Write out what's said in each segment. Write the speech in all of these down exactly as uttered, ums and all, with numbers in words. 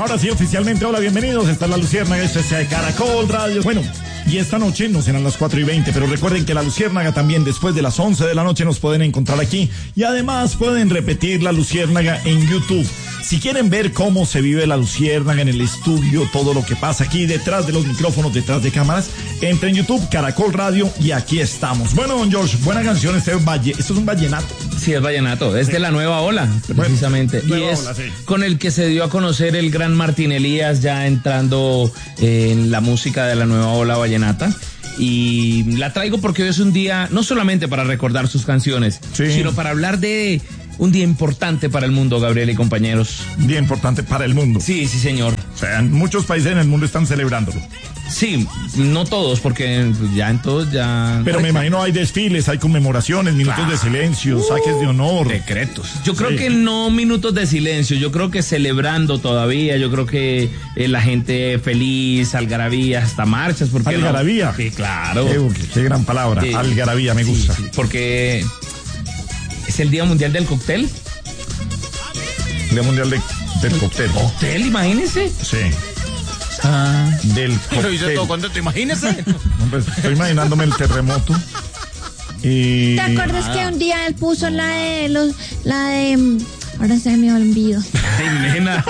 Ahora sí, oficialmente, hola, bienvenidos. Esta es La Luciérnaga, esto es de Caracol Radio. Bueno, y esta noche no serán las cuatro y veinte, pero recuerden que La Luciérnaga también después de las once de la noche nos pueden encontrar aquí. Y además pueden repetir La Luciérnaga en YouTube. Si quieren ver cómo se vive La Luciérnaga en el estudio, todo lo que pasa aquí detrás de los micrófonos, detrás de cámaras, entra en YouTube, Caracol Radio, y aquí estamos. Bueno, don George, buena canción, este es valle, esto es un vallenato. Sí, es vallenato, es de la nueva ola, precisamente. Bueno, y es ola, sí. Con el que se dio a conocer el gran Martín Elías, ya entrando eh, en la música de la nueva ola vallenata. Y la traigo porque hoy es un día, no solamente para recordar sus canciones, sí, sino para hablar de un día importante para el mundo, Gabriel y compañeros. Día importante para el mundo. Sí, sí, señor. O sea, muchos países en el mundo están celebrándolo. Sí, no todos, porque ya en todos ya... Pero me imagino hay desfiles, hay conmemoraciones, minutos claro. de silencio, uh, saques de honor. Decretos. Yo creo sí. que no minutos de silencio, yo creo que celebrando todavía, yo creo que eh, la gente feliz, algarabía, hasta marchas. ¿Por qué algarabía. No? Sí, claro. Qué, qué gran palabra, eh, algarabía, me gusta. Sí, sí, porque es el Día Mundial del Cóctel. Día Mundial de, del Cóctel. ¿Cóctel, imagínense? Sí. Ah, del pero hice todo contento, imagínese. Pues, estoy imaginándome el terremoto. Y... ¿Te acuerdas ah. que un día él puso la de los, la de ahora se me olvidó? Ay, nena.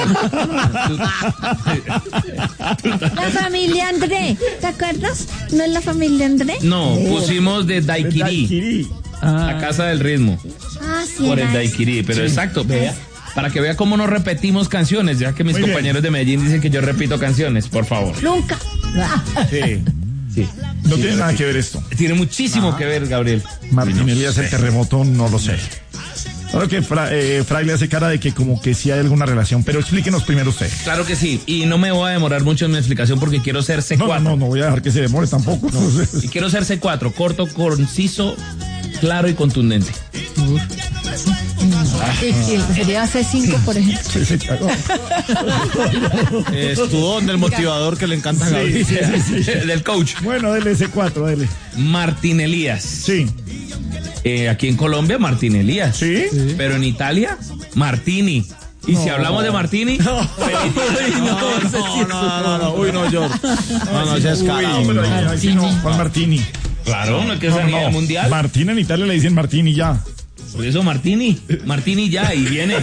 La familia André, ¿te acuerdas? ¿No es la familia André? No, pusimos de Daiquiri. De Daiquiri. Ah. La casa del ritmo. Ah, sí. Por el Daiquiri, pero sí. Exacto, vea. Para que vea cómo no repetimos canciones, ya que mis Muy compañeros bien. de Medellín dicen que yo repito canciones, por favor. Nunca. Sí. Sí. No sí, tiene nada que ver esto. Tiene muchísimo ah. que ver, Gabriel. Martín no Elías, sé. el terremoto, no lo sé. Claro que Fra, eh, Fray le hace cara de que como que sí hay alguna relación, pero explíquenos primero usted. Claro que sí, y no me voy a demorar mucho en mi explicación porque quiero ser C cuatro. No, no, no voy a dejar que se demore tampoco. No. Y quiero ser C cuatro, corto, conciso, claro y contundente. Uh. Sería C cinco, por ejemplo. Sí, sí, claro. Es tu don del motivador que le encanta a sí, Gabriel. Sí, sí, sí. Del coach. Bueno, dele C cuatro, dele. Martín Elías. Sí. Eh, aquí en Colombia, Martín Elías. Sí. sí. Pero en Italia, Martini. Y no. si hablamos de Martini, no, no, no, no, no, no, uy, no, George. No, no, ya es cara. ¿Cuál Martini? Claro, no es que es a nivel mundial. Martín en Italia le dicen Martini ya. Por eso Martini, Martini ya, y viene.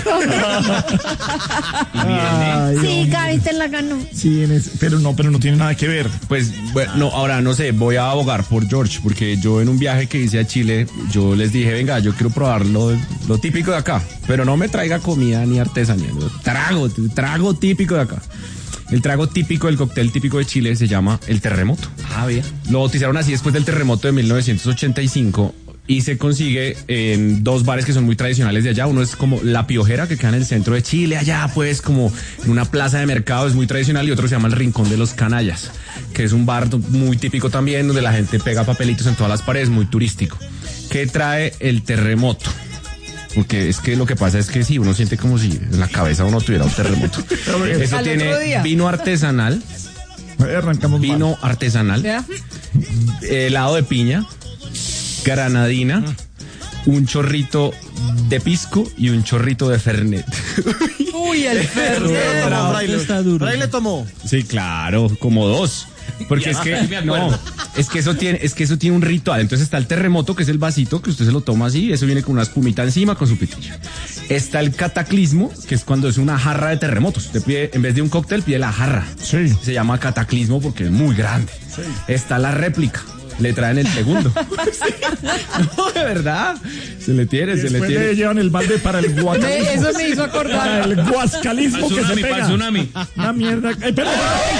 y viene. Ay, sí, Gaby te la ganó. Sí, en ese, pero no, pero no tiene nada que ver. Pues, bueno, no, ahora no sé, voy a abogar por George, porque yo en un viaje que hice a Chile, yo les dije, venga, yo quiero probar lo, lo típico de acá, pero no me traiga comida ni artesanía, trago, trago típico de acá. El trago típico, el cóctel típico de Chile se llama el terremoto. Ah, bien. Lo bautizaron así después del terremoto de mil novecientos ochenta y cinco. Y se consigue en dos bares que son muy tradicionales de allá. Uno es como La Piojera, que queda en el centro de Chile, allá pues como en una plaza de mercado, es muy tradicional. Y otro se llama El Rincón de los Canallas, que es un bar muy típico también, donde la gente pega papelitos en todas las paredes, muy turístico. ¿Qué trae el terremoto? Porque es que lo que pasa es que sí, uno siente como si en la cabeza uno tuviera un terremoto. Eso tiene vino artesanal, Arrancamos vino mal. artesanal, ¿Ya? helado de piña, granadina, un chorrito de pisco y un chorrito de fernet. Uy, el fernet. Está duro. ¿Fray le tomó? Sí, claro, como dos. Porque es que no, es que eso tiene, es que eso tiene un ritual. Entonces está el terremoto, que es el vasito que usted se lo toma así, eso viene con una espumita encima con su pitillo. Está el cataclismo, que es cuando es una jarra de terremotos. Usted pide, en vez de un cóctel, pide la jarra. Sí. Se llama cataclismo porque es muy grande. Sí. Está la réplica. Le traen el segundo. Sí. No, de verdad. Se le tiene, se le tiene. Le llevan el balde para el guascalismo. Eso me hizo acordar. Para el guascalismo que se pega. Tsunami. Una mierda. ¡Ay, perdón!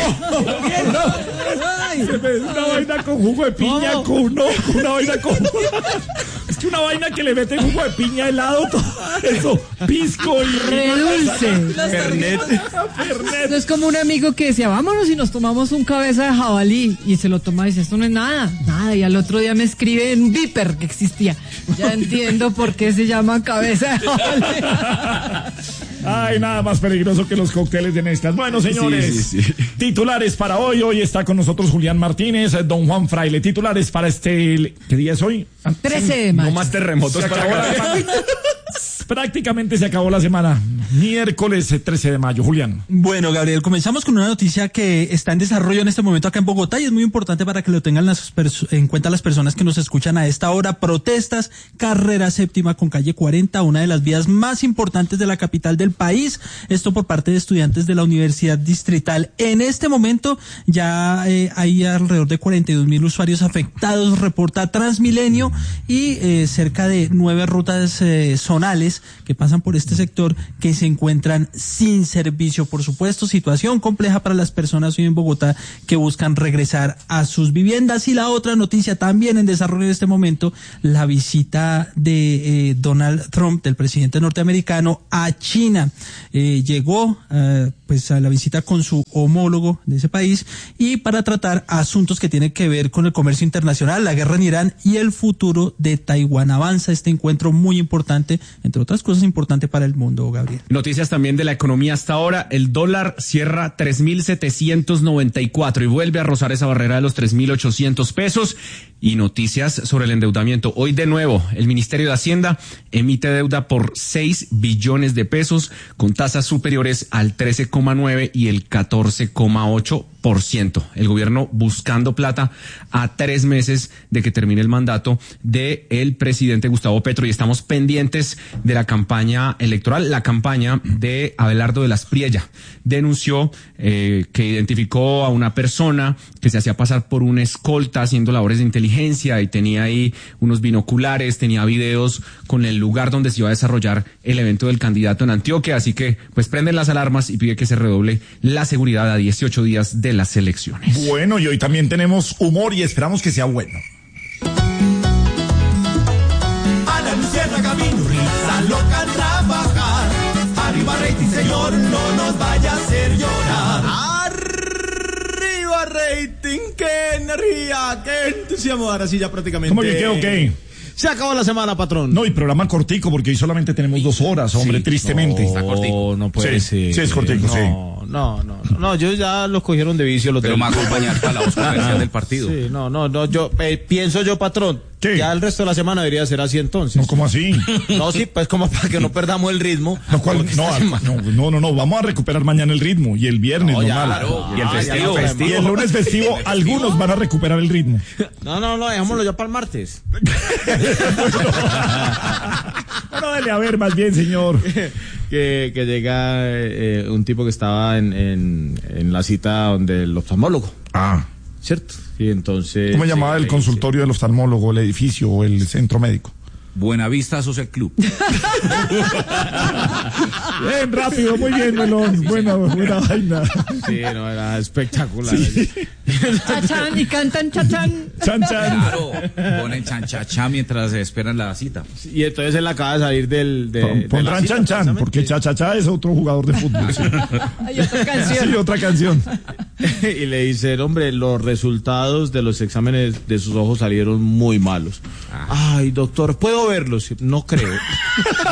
Una vaina con jugo de piña, ¿Cómo? con no, una vaina con es que una vaina que le mete jugo de piña helado, todo eso, pisco y redulce. Fernet. Esto es como un amigo que decía, vámonos y nos tomamos un cabeza de jabalí, y se lo toma y dice, esto no es nada, nada, y al otro día me escribe en Viper que existía. Ya entiendo por qué se llama cabeza de jabalí. Ay, nada más peligroso que los cócteles de mezclas. Bueno, señores, sí, sí, sí. Titulares para hoy. Hoy está con nosotros Julián Martínez, don Juan Fraile. Titulares para este... ¿Qué día es hoy? trece de mayo. No más terremotos para acá. Prácticamente se acabó la semana. Miércoles trece de mayo. Julián. Bueno, Gabriel, comenzamos con una noticia que está en desarrollo en este momento acá en Bogotá y es muy importante para que lo tengan las en cuenta las personas que nos escuchan a esta hora. Protestas, carrera séptima con calle cuarenta, una de las vías más importantes de la capital del país. Esto por parte de estudiantes de la Universidad Distrital. En este momento ya eh, hay alrededor de cuarenta y dos mil usuarios afectados, reporta Transmilenio, y eh, cerca de nueve rutas eh, zonales que pasan por este sector que se encuentran sin servicio. Por supuesto, situación compleja para las personas hoy en Bogotá que buscan regresar a sus viviendas. Y la otra noticia también en desarrollo en este momento, la visita de eh, Donald Trump, del presidente norteamericano, a China. Eh, llegó eh, pues a la visita con su homólogo de ese país y para tratar asuntos que tienen que ver con el comercio internacional, la guerra en Irán y el futuro de Taiwán. Avanza este encuentro muy importante, entre otras cosas importante para el mundo, Gabriel. Noticias también de la economía hasta ahora. El dólar cierra tres mil setecientos noventa y cuatro y vuelve a rozar esa barrera de los tres mil ochocientos pesos. Y noticias sobre el endeudamiento. Hoy de nuevo, el Ministerio de Hacienda emite deuda por seis billones de pesos con tasas superiores al trece coma nueve y el catorce coma ocho por ciento. El gobierno buscando plata a tres meses de que termine el mandato de el presidente Gustavo Petro, y estamos pendientes de la campaña electoral. La campaña de Abelardo de la Espriella denunció eh, que identificó a una persona que se hacía pasar por una escolta haciendo labores de inteligencia y tenía ahí unos binoculares, tenía videos con el lugar donde se iba a desarrollar el evento del candidato en Antioquia, así que pues prenden las alarmas y pide que se redoble la seguridad a dieciocho días de las elecciones. Bueno, y hoy también tenemos humor y esperamos que sea bueno. A la Lucierna camino, risa loca trabajar. Arriba rating, señor, no nos vaya a hacer llorar. Arriba rating, qué energía, qué entusiasmo. Ahora sí ya prácticamente. ¿Cómo que qué o qué? Se acabó la semana, patrón. No, y programa cortico, porque hoy solamente tenemos dos horas, hombre, Sí, tristemente. no, Está cortico. no puede Sí, ser. sí, es cortico, no, sí. No, no, no, no, yo ya los cogieron de vicio los Pero del- me acompañar para la voz comercial del partido. Sí, no, no, no, yo eh, pienso yo, patrón. ¿Qué? Ya el resto de la semana debería ser así entonces. No, ¿cómo así? No, sí, pues como para que no perdamos el ritmo. No, ¿cuál? Porque no, esta semana- no, no, no, no, vamos a recuperar mañana el ritmo y el viernes No, ya, normal. claro. Y el Ah, ya festivo, no, festivo. Y el lunes festivo, algunos van a recuperar el ritmo. No, no, no, dejémoslo ya para el martes. Bueno, dale a ver más bien, señor. que, que llega eh, un tipo que estaba en, en, en la cita donde el oftalmólogo, Ah, ¿cierto? Y entonces... ¿cómo se llamaba sí, el sí. consultorio del oftalmólogo, el edificio o el centro médico? Buenavista Social Club. Bien, rápido, muy bien, Melón. Buena, buena vaina. Sí, no, era espectacular. Chachán, y cantan chachán. Chan, chan. Claro, ponen chanchacha mientras esperan la cita. Y entonces él acaba de salir del... De, de la Pondrán cita, chan, chan, precisamente. porque cha, cha, cha es otro jugador de fútbol. Sí, Hay otra canción. sí, otra canción. Y le dicen, hombre, los resultados de los exámenes de sus ojos salieron muy malos. Ay, doctor, ¿puedo verlos? No creo.